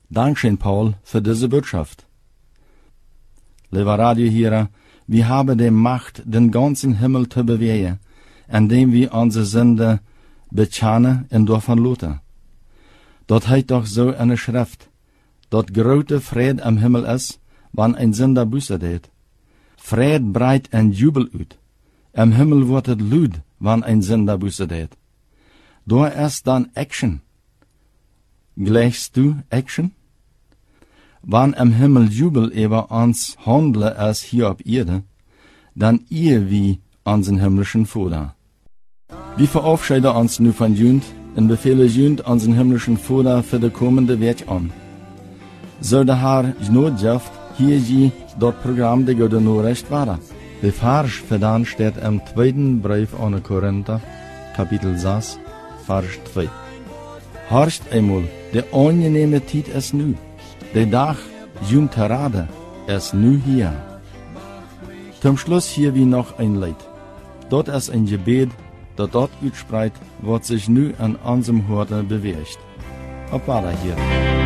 Dankeschön, Paul, für diese Botschaft. Lieber Radiohörer, wir haben die Macht, den ganzen Himmel zu bewegen, indem wir unsere Sünde bekennen und davon loten. Dort heißt doch so eine Schrift, dort große Fried am Himmel ist, wann ein Sünder Buße tät. Fried breit ein Jubel ut. Am Himmel wird het Lud, wann ein Sünder Buße tät. Da ist dann Action. Gleichst du Action? Wann am Himmel Jubel über uns handle als hier auf Erde, dann ihr wie unseren himmlischen Vater. Wir verabschieden uns nu von Jünd und befehlen Jünd unseren himmlischen Vater für die kommende Weg an. So der Herr Gnodjaft hier je dort Programm der Gute Nachricht war. Der Vers für dann steht im 2. Brief an Korinther, Kapitel 6, Vers 2. Horcht einmal, der angenehme Zeit ist nu. Der Tag, Jünd Terade, ist nu hier. Zum Schluss hier wie noch ein Lied. Dort ist ein Gebet, das dort utspreit, was sich nu an unserem Horte bewegt. Ob war da hier?